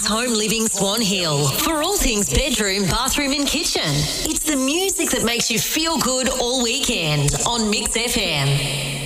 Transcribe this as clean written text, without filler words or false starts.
Home Living Swan Hill for all things bedroom, bathroom and kitchen. It's the music that makes you feel good all weekend on Mix FM.